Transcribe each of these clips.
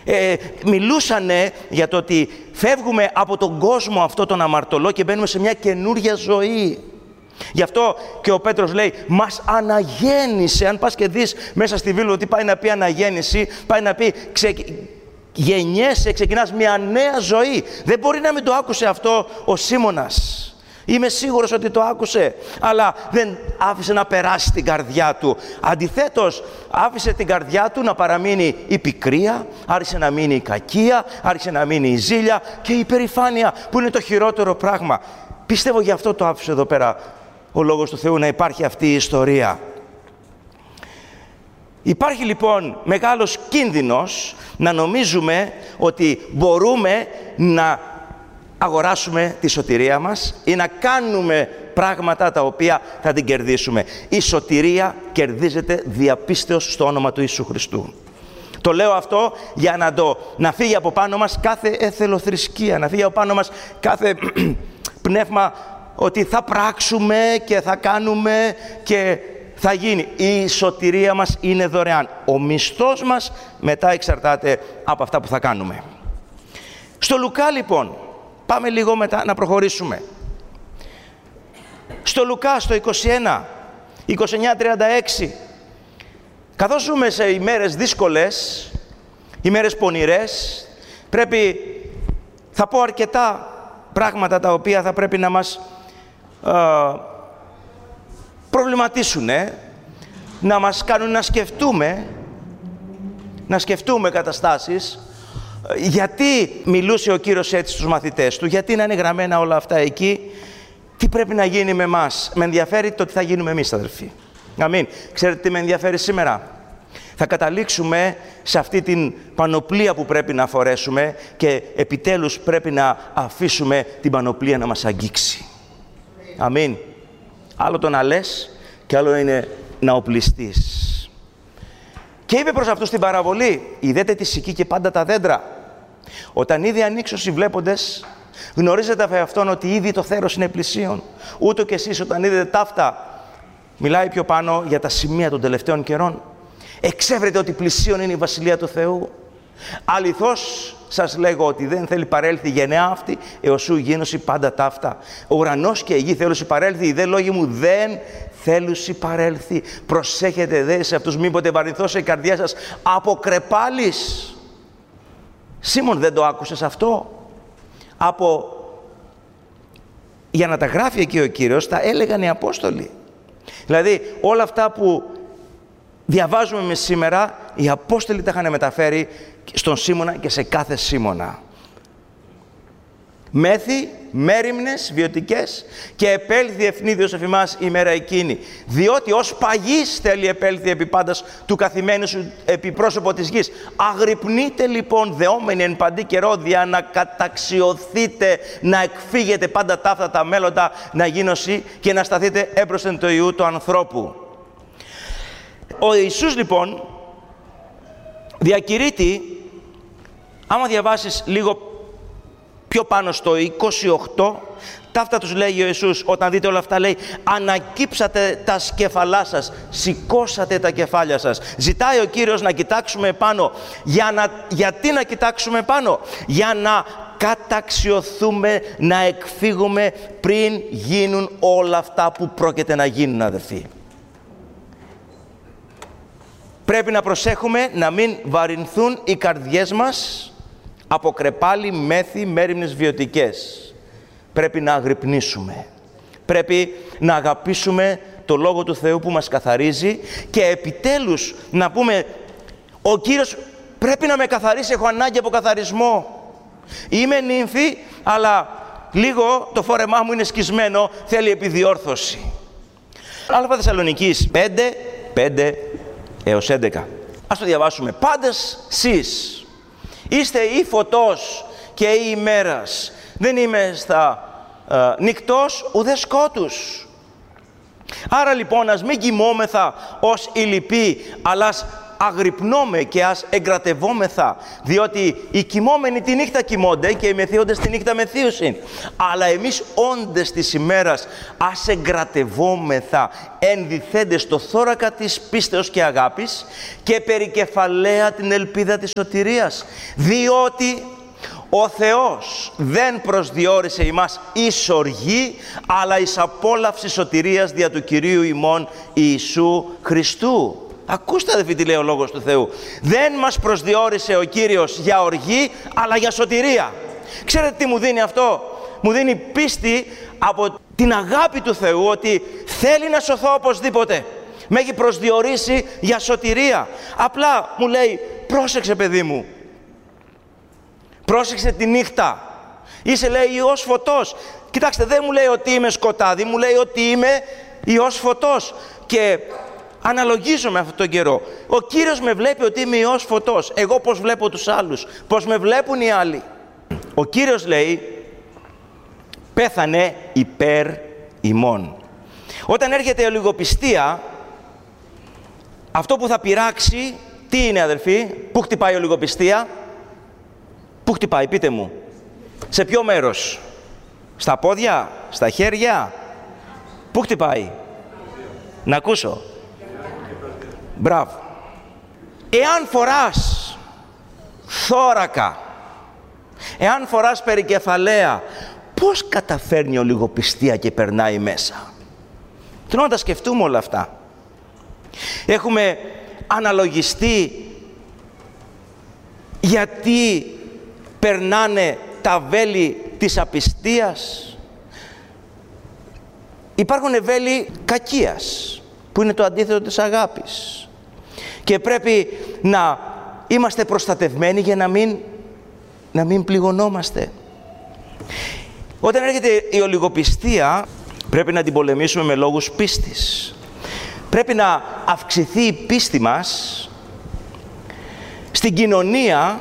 Μιλούσανε για το ότι φεύγουμε από τον κόσμο αυτό τον αμαρτωλό και μπαίνουμε σε μια καινούρια ζωή. Γι' αυτό και ο Πέτρος λέει, μας αναγέννησε. Αν πας και δεις μέσα στη βίβλο τι πάει να πει αναγέννηση, πάει να πει γεννιέσαι, ξεκινάς μια νέα ζωή. Δεν μπορεί να μην το άκουσε αυτό ο Σίμωνας. Είμαι σίγουρος ότι το άκουσε, αλλά δεν άφησε να περάσει την καρδιά του. Αντιθέτως, άφησε την καρδιά του να παραμείνει η πικρία, άρχισε να μείνει η κακία, άρχισε να μείνει η ζήλια και η υπερηφάνεια, που είναι το χειρότερο πράγμα. Πιστεύω γι' αυτό το άφησε εδώ πέρα ο Λόγος του Θεού, να υπάρχει αυτή η ιστορία. Υπάρχει λοιπόν μεγάλος κίνδυνος να νομίζουμε ότι μπορούμε να αγοράσουμε τη σωτηρία μας ή να κάνουμε πράγματα τα οποία θα την κερδίσουμε. Η σωτηρία κερδίζεται διαπίστεως στο όνομα του Ιησού Χριστού. Το λέω αυτό για να φύγει από πάνω μας κάθε εθελοθρησκεία, να φύγει από πάνω μας κάθε πνεύμα ότι θα πράξουμε και θα κάνουμε και θα γίνει. Η σωτηρία μας είναι δωρεάν. Ο μισθός μας μετά εξαρτάται από αυτά που θα κάνουμε. Στο Λουκά λοιπόν, πάμε λίγο μετά να προχωρήσουμε. Στο Λουκά, στο 21, 29-36, καθώς ζούμε σε ημέρες δύσκολες, ημέρες πονηρές, θα πω αρκετά πράγματα τα οποία θα πρέπει να μας προβληματίσουν, να μας κάνουν να σκεφτούμε καταστάσεις. Γιατί μιλούσε ο Κύριος έτσι στους μαθητές του, γιατί να είναι γραμμένα όλα αυτά εκεί, τι πρέπει να γίνει με εμάς. Με ενδιαφέρει το τι θα γίνουμε εμείς, αδελφοί. Αμήν. Ξέρετε τι με ενδιαφέρει σήμερα? Θα καταλήξουμε σε αυτή την πανοπλία που πρέπει να φορέσουμε και επιτέλους πρέπει να αφήσουμε την πανοπλία να μας αγγίξει. Αμήν. Άλλο το να λες και άλλο είναι να οπλιστείς. Και είπε προς αυτούς την παραβολή, είδετε τη σική και πάντα τα δέντρα. Όταν ήδη ανοίξουν οι βλέποντες, γνωρίζετε αφ' αυτόν ότι ήδη το θέρος είναι πλησίον. Ούτω και εσείς όταν είδετε ταύτα, μιλάει πιο πάνω για τα σημεία των τελευταίων καιρών, εξεύρετε ότι πλησίον είναι η Βασιλεία του Θεού. Αληθώς σας λέγω ότι δεν θέλει παρέλθει η γενεά αυτή, έως σου γίνωση πάντα ταύτα. Ο ουρανός και η γη θέλουσι παρέλθει, οι δε λόγοι μου δεν θέλουσι παρέλθει. Προσέχετε δε σε αυτούς, μήποτε βαρυνθώσει η καρδιά σας από κρεπάλης. Σίμων, δεν το άκουσες αυτό? Για να τα γράφει εκεί ο Κύριος, τα έλεγαν οι Απόστολοι. Δηλαδή όλα αυτά που διαβάζουμε εμείς σήμερα, οι Απόστολοι τα είχαν μεταφέρει στον Σίμωνα και σε κάθε Σίμωνα. Μέθη, μέριμνες, βιωτικές και επέλθει ευνίδιος εφ' ημάς η μέρα εκείνη. Διότι ως παγής θέλει επέλθει επί πάντας του καθημένου σου επί πρόσωπο της γης. Αγρυπνείτε λοιπόν δεόμενοι εν παντή καιρό, δια να καταξιωθείτε, να εκφύγετε πάντα ταύτα τα μέλλοντα να γίνωση και να σταθείτε έμπροσθεν το Υιού του ανθρώπου. Ο Ιησούς λοιπόν διακηρύττει, άμα διαβάσεις λίγο πιο πάνω στο 28, ταύτα τους λέγει ο Ιησούς, όταν δείτε όλα αυτά λέει, ανακύψατε τα σκεφαλά σας, σηκώσατε τα κεφάλια σας. Ζητάει ο Κύριος να κοιτάξουμε πάνω. Γιατί να κοιτάξουμε πάνω? Για να καταξιωθούμε, να εκφύγουμε πριν γίνουν όλα αυτά που πρόκειται να γίνουν, αδελφοί. Πρέπει να προσέχουμε να μην βαρυνθούν οι καρδιές μας από κρεπάλι, μέθη, μέριμνες βιωτικές. Πρέπει να αγρυπνήσουμε. Πρέπει να αγαπήσουμε το Λόγο του Θεού που μας καθαρίζει και επιτέλους να πούμε, ο Κύριος πρέπει να με καθαρίσει, έχω ανάγκη από καθαρισμό. Είμαι νύμφη, αλλά λίγο το φόρεμά μου είναι σκισμένο, θέλει επιδιόρθωση. Α Θεσσαλονικής 5 έως 11. Ας το διαβάσουμε. Πάντες σεις είστε ή φωτός και ή ημέρας. Δεν είμαι στα νυκτός ουδέ σκότους. Άρα λοιπόν ας μην κοιμόμεθα ως οι λοιποί, αλλά ας αγρυπνώμε και ας εγκρατευόμεθα, διότι οι κοιμόμενοι τη νύχτα κοιμώνται και οι μεθύοντες τη νύχτα μεθύουσιν. Αλλά εμείς όντες της ημέρας ας εγκρατευόμεθα, ενδυθέντες στο θώρακα της πίστεως και αγάπης και περικεφαλαία την ελπίδα της σωτηρίας. Διότι ο Θεός δεν προσδιορίσε ημάς εις οργή, αλλά εις απόλαυση σωτηρίας δια του Κυρίου ημών Ιησού Χριστού. Ακούστε αδελφοί τι λέει ο Λόγος του Θεού. Δεν μας προσδιορίσε ο Κύριος για οργή, αλλά για σωτηρία. Ξέρετε τι μου δίνει αυτό? Μου δίνει πίστη από την αγάπη του Θεού, ότι θέλει να σωθώ οπωσδήποτε. Με έχει προσδιορίσει για σωτηρία. Απλά μου λέει, πρόσεξε παιδί μου. Πρόσεξε τη νύχτα. Είσαι, λέει, ιός φωτός. Κοιτάξτε, δεν μου λέει ότι είμαι σκοτάδι, μου λέει ότι είμαι ιός φωτός. Και αναλογίζομαι αυτόν τον καιρό. Ο Κύριος με βλέπει ότι είμαι ιός φωτός. Εγώ πώς βλέπω τους άλλους, πώς με βλέπουν οι άλλοι. Ο Κύριος λέει, πέθανε υπέρ ημών. Όταν έρχεται η ολιγοπιστία, αυτό που θα πειράξει, τι είναι αδελφοί? Πού χτυπάει η ολιγοπιστία? Πού χτυπάει, πείτε μου? Σε ποιο μέρος? Στα πόδια, στα χέρια? Πού χτυπάει? Να ακούσω. Μπράβο. Εάν φοράς θώρακα, εάν φοράς περικεφαλαία, πώς καταφέρνει η ολιγοπιστία και περνάει μέσα? Θέλω να τα σκεφτούμε όλα αυτά. Έχουμε αναλογιστεί γιατί περνάνε τα βέλη της απιστίας? Υπάρχουν βέλη κακίας, που είναι το αντίθετο της αγάπης. Και πρέπει να είμαστε προστατευμένοι για να μην πληγωνόμαστε. Όταν έρχεται η ολιγοπιστία, πρέπει να την πολεμήσουμε με λόγους πίστης. Πρέπει να αυξηθεί η πίστη μας στην κοινωνία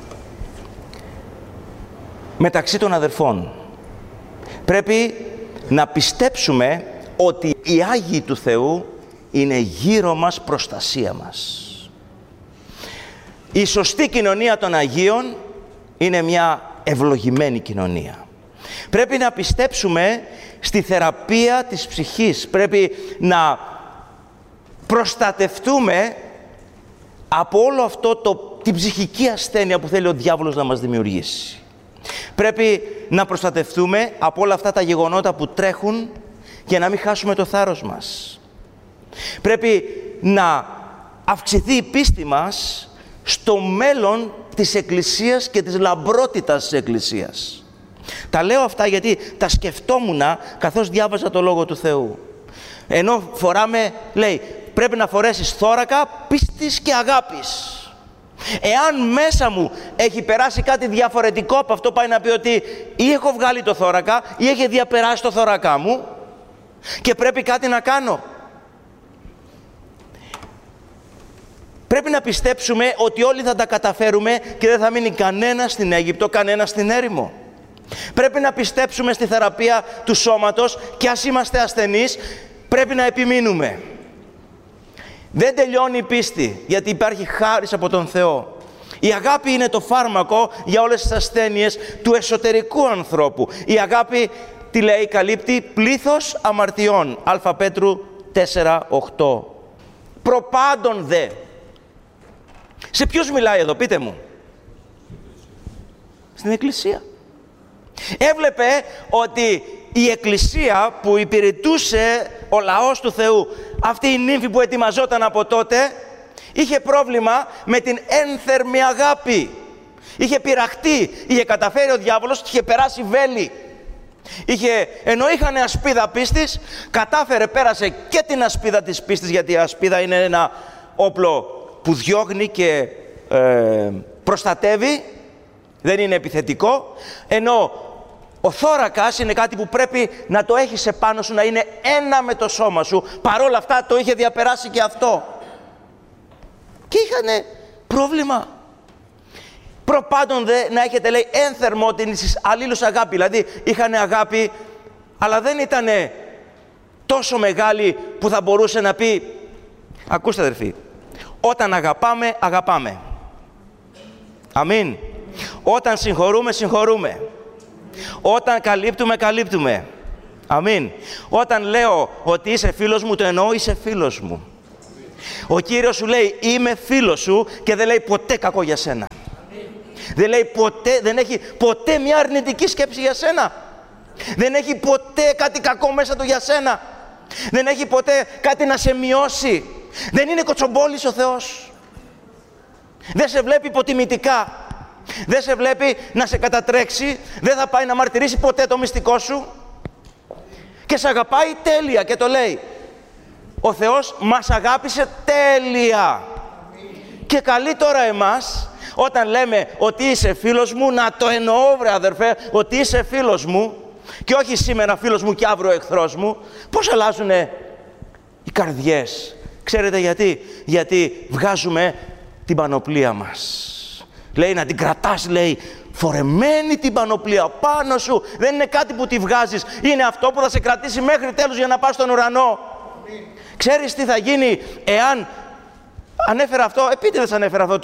μεταξύ των αδερφών. Πρέπει να πιστέψουμε ότι οι Άγιοι του Θεού είναι γύρω μας, προστασία μας. Η σωστή κοινωνία των Αγίων είναι μια ευλογημένη κοινωνία. Πρέπει να πιστέψουμε στη θεραπεία της ψυχής. Πρέπει να προστατευτούμε από όλο αυτό την ψυχική ασθένεια που θέλει ο διάβολος να μας δημιουργήσει. Πρέπει να προστατευτούμε από όλα αυτά τα γεγονότα που τρέχουν για να μην χάσουμε το θάρρος μας. Πρέπει να αυξηθεί η πίστη μας στο μέλλον της Εκκλησίας και της λαμπρότητας της Εκκλησίας. Τα λέω αυτά γιατί τα σκεφτόμουν καθώς διάβαζα το Λόγο του Θεού. Ενώ φοράμε, λέει, πρέπει να φορέσεις θώρακα πίστης και αγάπης. Εάν μέσα μου έχει περάσει κάτι διαφορετικό από αυτό, πάει να πει ότι ή έχω βγάλει το θώρακα ή έχει διαπεράσει το θώρακά μου και πρέπει κάτι να κάνω. Πρέπει να πιστέψουμε ότι όλοι θα τα καταφέρουμε και δεν θα μείνει κανένα στην Αίγυπτο, κανένα στην έρημο. Πρέπει να πιστέψουμε στη θεραπεία του σώματος και ας είμαστε ασθενείς, πρέπει να επιμείνουμε. Δεν τελειώνει η πίστη, γιατί υπάρχει χάρις από τον Θεό. Η αγάπη είναι το φάρμακο για όλες τις ασθένειες του εσωτερικού ανθρώπου. Η αγάπη, τι λέει, καλύπτει πλήθος αμαρτιών. Α Πέτρου 4:8. Προπάντων δε. Σε ποιους μιλάει εδώ, πείτε μου? Στην Εκκλησία. Έβλεπε ότι η Εκκλησία που υπηρετούσε ο λαός του Θεού, αυτή η νύμφη που ετοιμαζόταν από τότε, είχε πρόβλημα με την ένθερμη αγάπη. Είχε πειραχτεί, είχε καταφέρει ο διάβολος και είχε περάσει βέλη. Ενώ είχαν ασπίδα πίστης, κατάφερε, πέρασε και την ασπίδα της πίστης, γιατί η ασπίδα είναι ένα όπλο που διώχνει και προστατεύει, δεν είναι επιθετικό, ενώ ο θώρακας είναι κάτι που πρέπει να το έχεις επάνω σου, να είναι ένα με το σώμα σου. Παρόλα αυτά το είχε διαπεράσει και αυτό. Και είχαν πρόβλημα. Προπάντων δε να έχετε, λέει, ένθερμο την αλλήλους αγάπη. Δηλαδή είχαν αγάπη, αλλά δεν ήταν τόσο μεγάλη που θα μπορούσε να πει, ακούστε αδερφοί, Όταν αγαπάμε, αγαπάμε. Αμήν. Όταν συγχωρούμε, συγχωρούμε. Όταν καλύπτουμε, καλύπτουμε. Αμήν. Όταν λέω ότι είσαι φίλος μου, το εννοώ, είσαι φίλος μου. Ο Κύριος σου λέει είμαι φίλος σου και δεν λέει ποτέ κακό για σένα. Δεν λέει ποτέ, δεν έχει ποτέ μια αρνητική σκέψη για σένα. Δεν έχει ποτέ κάτι κακό μέσα του για σένα. Δεν έχει ποτέ κάτι να σε μειώσει. Δεν είναι κοτσομπόλης ο Θεός. Δεν σε βλέπει υποτιμητικά. Δεν σε βλέπει να σε κατατρέξει. Δεν θα πάει να μαρτυρήσει ποτέ το μυστικό σου. Και σε αγαπάει τέλεια και το λέει. Ο Θεός μας αγάπησε τέλεια. Και καλεί τώρα εμάς, όταν λέμε ότι είσαι φίλος μου, να το εννοώ βρε αδερφέ, ότι είσαι φίλος μου και όχι σήμερα φίλος μου και αύριο εχθρός μου. Πώς αλλάζουνε οι καρδιές. Ξέρετε γιατί? Γιατί βγάζουμε την πανοπλία μας. Λέει να την κρατάς, λέει, φορεμένη την πανοπλία πάνω σου. Δεν είναι κάτι που τη βγάζεις. Είναι αυτό που θα σε κρατήσει μέχρι τέλους για να πας στον ουρανό. Ξέρεις τι θα γίνει εάν ανέφερα αυτό, επίτηδες ανέφερα αυτό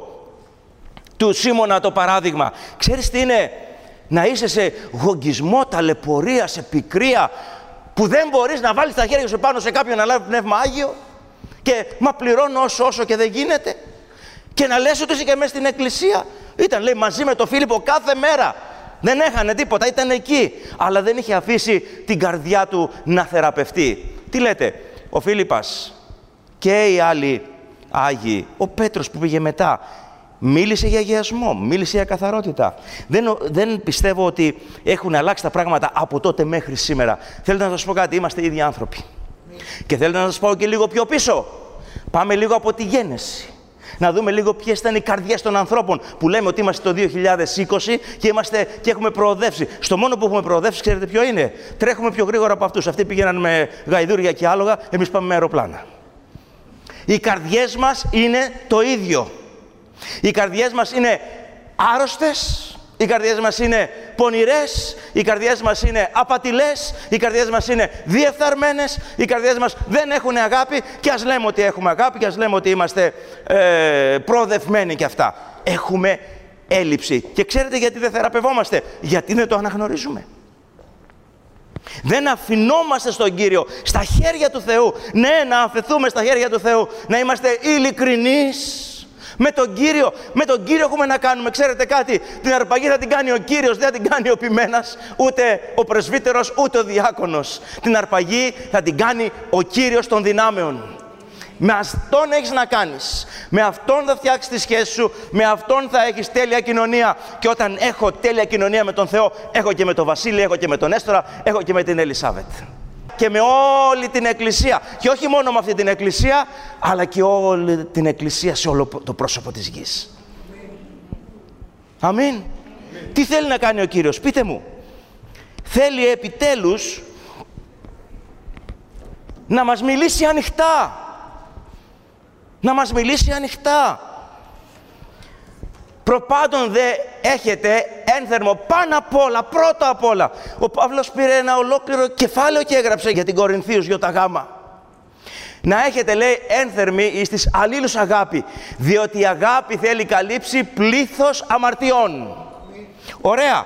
του Σίμωνα το παράδειγμα. Ξέρεις τι είναι να είσαι σε γογγισμό, ταλαιπωρία, σε πικρία, που δεν μπορείς να βάλεις τα χέρια σου πάνω σε κάποιον να λάβει πνεύμα Άγιο και μα πληρώνω όσο και δεν γίνεται, και να λες ότι είσαι και μέσα στην εκκλησία. Ήταν, λέει, μαζί με τον Φίλιππο κάθε μέρα. Δεν έχανε τίποτα, ήταν εκεί. Αλλά δεν είχε αφήσει την καρδιά του να θεραπευτεί. Τι λέτε, ο Φίλιππας και οι άλλοι Άγιοι, ο Πέτρος που πήγε μετά, μίλησε για αγιασμό, μίλησε για καθαρότητα. Δεν πιστεύω ότι έχουν αλλάξει τα πράγματα από τότε μέχρι σήμερα. Θέλετε να σας πω κάτι, είμαστε ίδιοι άνθρωποι. Και θέλετε να σας πάω και λίγο πιο πίσω. Πάμε λίγο από τη γέννηση. Να δούμε λίγο ποιες ήταν οι καρδιές των ανθρώπων που λέμε ότι είμαστε το 2020 και έχουμε προοδεύσει. Στο μόνο που έχουμε προοδεύσει, ξέρετε ποιο είναι? Τρέχουμε πιο γρήγορα από αυτούς. Αυτοί πήγαιναν με γαϊδούρια και άλογα, εμείς πάμε με αεροπλάνα. Οι καρδιές μας είναι το ίδιο. Οι καρδιές μας είναι άρρωστες, οι καρδιές μας είναι πονηρές, οι καρδιές μας είναι απατηλές, οι καρδιές μας είναι διεφθαρμένες, οι καρδιές μας δεν έχουν αγάπη, και ας λέμε ότι έχουμε αγάπη και ας λέμε ότι είμαστε προοδευμένοι και αυτά. Έχουμε έλλειψη. Και ξέρετε γιατί δεν θεραπευόμαστε? Γιατί δεν το αναγνωρίζουμε. Δεν αφινόμαστε στον Κύριο, στα χέρια του Θεού. Ναι, να αφαιθούμε στα χέρια του Θεού, να είμαστε ειλικρινείς με τον Κύριο. Με τον Κύριο έχουμε να κάνουμε. Ξέρετε κάτι? Την αρπαγή θα την κάνει ο Κύριος, δεν θα την κάνει ο ποιμένας, ούτε ο πρεσβύτερος, ούτε ο διάκονος. Την αρπαγή θα την κάνει ο Κύριος των δυνάμεων. Με Αυτόν έχεις να κάνεις. Με Αυτόν θα φτιάξεις τη σχέση σου. Με Αυτόν θα έχεις τέλεια κοινωνία. Και όταν έχω τέλεια κοινωνία με τον Θεό, έχω και με τον Βασίλη, έχω και με τον Έστωρα, έχω και με την Ελισάβετ. Και με όλη την Εκκλησία. Και όχι μόνο με αυτή την Εκκλησία, αλλά και όλη την Εκκλησία σε όλο το πρόσωπο της γης. Αμήν. Τι θέλει να κάνει ο Κύριος? Πείτε μου. Θέλει επιτέλους να μας μιλήσει ανοιχτά. Να μας μιλήσει ανοιχτά. Προπάντων δε έχετε ένθερμο πάνω απ' όλα, πρώτα απ' όλα. Ο Παύλος πήρε ένα ολόκληρο κεφάλαιο και έγραψε για την Κορινθίους ΙΓ. Να έχετε, λέει, ένθερμη εις της αλλήλους αγάπη, διότι η αγάπη θέλει καλύψει πλήθος αμαρτιών. Ωραία.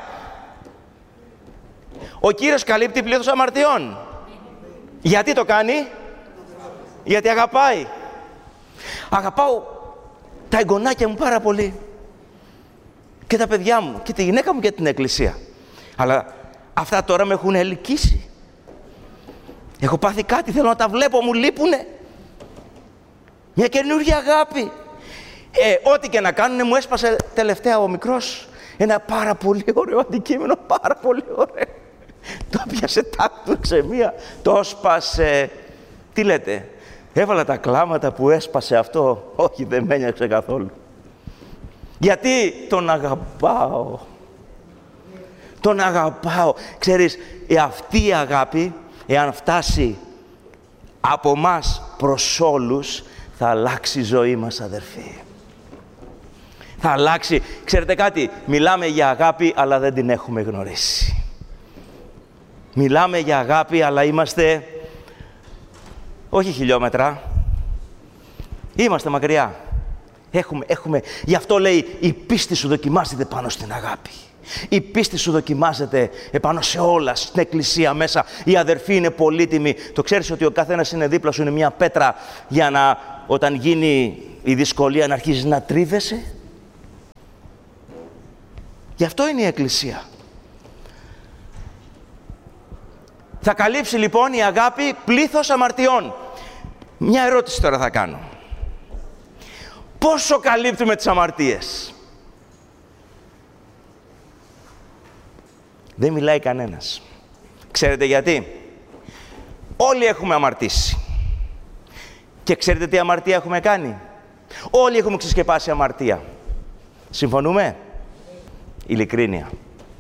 Ο Κύριος καλύπτει πλήθος αμαρτιών. Γιατί το κάνει? Γιατί αγαπάει. Αγαπάω τα εγγονάκια μου πάρα πολύ. Και τα παιδιά μου, και τη γυναίκα μου και την εκκλησία. Αλλά αυτά τώρα με έχουν ελκύσει. Έχω πάθει κάτι, θέλω να τα βλέπω, μου λείπουνε. Μια καινούργια αγάπη. Ό,τι και να κάνουνε, μου έσπασε τελευταία ο μικρός ένα πάρα πολύ ωραίο αντικείμενο, πάρα πολύ ωραίο. Το πιάσε, τάκτουξε μία, το έσπασε. Τι λέτε? Έβαλα τα κλάματα που έσπασε αυτό. Όχι, δεν με ένιωξε καθόλου. Γιατί τον αγαπάω. Τον αγαπάω. Ξέρεις, αυτή η αγάπη, εάν φτάσει από μας προς όλους, θα αλλάξει η ζωή μας, αδερφοί. Θα αλλάξει. Ξέρετε κάτι? Μιλάμε για αγάπη, αλλά δεν την έχουμε γνωρίσει. Μιλάμε για αγάπη, αλλά είμαστε όχι χιλιόμετρα. Είμαστε μακριά. Γι' αυτό λέει, η πίστη σου δοκιμάζεται πάνω στην αγάπη. Η πίστη σου δοκιμάζεται επάνω σε όλα, στην εκκλησία μέσα. Οι αδερφοί είναι πολύτιμοι. Το ξέρεις ότι ο καθένας είναι δίπλα σου, είναι μια πέτρα για να, όταν γίνει η δυσκολία, να αρχίζεις να τρίβεσαι. Γι' αυτό είναι η εκκλησία. Θα καλύψει λοιπόν η αγάπη πλήθος αμαρτιών. Μια ερώτηση τώρα θα κάνω. Πόσο καλύπτουμε τις αμαρτίες? Δεν μιλάει κανένας. Ξέρετε γιατί? Όλοι έχουμε αμαρτήσει. Και ξέρετε τι αμαρτία έχουμε κάνει? Όλοι έχουμε ξεσκεπάσει αμαρτία. Συμφωνούμε? Ειλικρίνεια.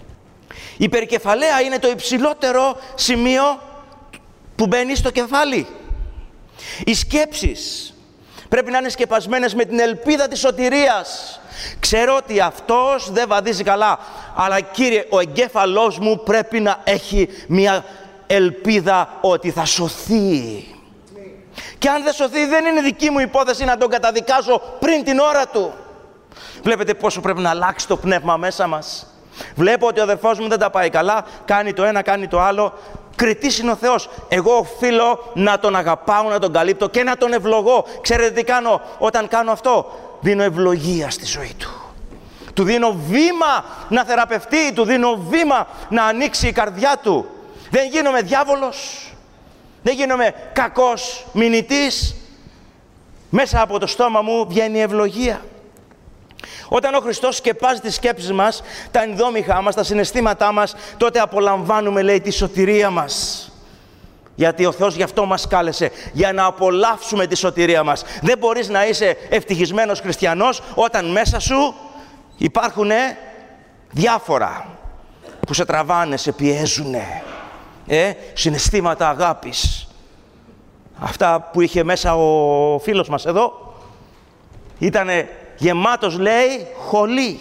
Η περικεφαλαία είναι το υψηλότερο σημείο που μπαίνει στο κεφάλι. Οι σκέψεις πρέπει να είναι σκεπασμένες με την ελπίδα της σωτηρίας. Ξέρω ότι αυτός δεν βαδίζει καλά, αλλά Κύριε, ο εγκέφαλός μου πρέπει να έχει μια ελπίδα ότι θα σωθεί. Και αν δεν σωθεί, δεν είναι δική μου υπόθεση να τον καταδικάσω πριν την ώρα του. Βλέπετε πόσο πρέπει να αλλάξει το πνεύμα μέσα μας? Βλέπω ότι ο αδερφός μου δεν τα πάει καλά, κάνει το ένα, κάνει το άλλο. Κριτής είναι ο Θεός. Εγώ οφείλω να τον αγαπάω, να τον καλύπτω και να τον ευλογώ. Ξέρετε τι κάνω όταν κάνω αυτό? Δίνω ευλογία στη ζωή του. Του δίνω βήμα να θεραπευτεί, του δίνω βήμα να ανοίξει η καρδιά του. Δεν γίνομαι διάβολος, δεν γίνομαι κακός μηνυτής. Μέσα από το στόμα μου βγαίνει η ευλογία. Όταν ο Χριστός σκεπάζει τις σκέψεις μας, τα ενδόμηχά μας, τα συναισθήματά μας, τότε απολαμβάνουμε, λέει, τη σωτηρία μας. Γιατί ο Θεός γι' αυτό μας κάλεσε, για να απολαύσουμε τη σωτηρία μας. Δεν μπορείς να είσαι ευτυχισμένος χριστιανός όταν μέσα σου υπάρχουν διάφορα που σε τραβάνε, σε πιέζουνε. Συναισθήματα αγάπης. Αυτά που είχε μέσα ο φίλος μας εδώ, ήτανε γεμάτος, λέει, χολή,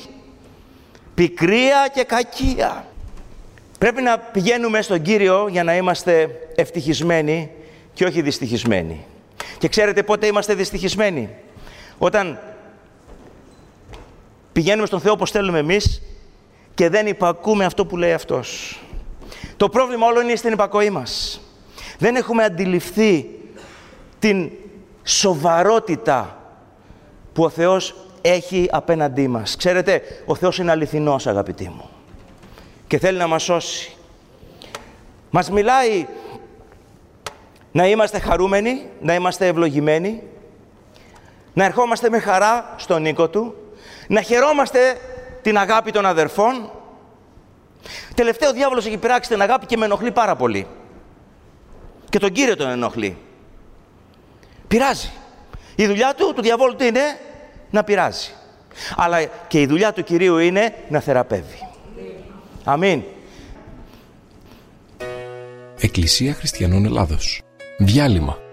πικρία και κακία. Πρέπει να πηγαίνουμε στον Κύριο για να είμαστε ευτυχισμένοι και όχι δυστυχισμένοι. Και ξέρετε πότε είμαστε δυστυχισμένοι? Όταν πηγαίνουμε στον Θεό όπως θέλουμε εμείς και δεν υπακούμε αυτό που λέει Αυτός. Το πρόβλημα όλο είναι στην υπακοή μας. Δεν έχουμε αντιληφθεί την σοβαρότητα που ο Θεός έχει απέναντί μας. Ξέρετε, ο Θεός είναι αληθινός, αγαπητοί μου, και θέλει να μας σώσει. Μας μιλάει να είμαστε χαρούμενοι, να είμαστε ευλογημένοι, να ερχόμαστε με χαρά στον οίκο Του, να χαιρόμαστε την αγάπη των αδερφών. Τελευταίο, ο διάβολος έχει πειράξει την αγάπη και με ενοχλεί πάρα πολύ. Και τον Κύριο τον ενοχλεί. Πειράζει. Η δουλειά του διαβόλου τι είναι? Να πειράζει. Αλλά και η δουλειά του Κυρίου είναι να θεραπεύει. Αμήν. Εκκλησία Χριστιανών Ελλάδος. Διάλειμμα.